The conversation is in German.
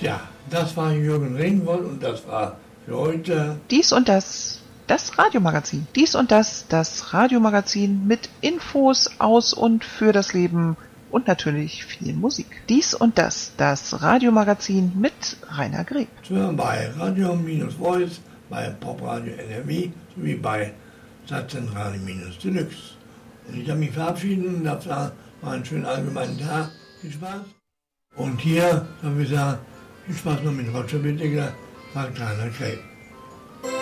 Ja, das war Jürgen Ringwold und das war für heute Dies und das Radiomagazin. Dies und das Radiomagazin mit Infos aus und für das Leben und natürlich viel Musik. Dies und das Radiomagazin mit Rainer Greb. zu hören bei Radio-Voice, bei Popradio NRW sowie bei Stadtzentrale-Deluxe. Und ich darf mich verabschieden und darf sagen, war einen schönen allgemeinen Tag. Viel Spaß. Und hier darf ich sagen, viel Spaß noch mit Roger Bittiger, sagt Rainer Greb.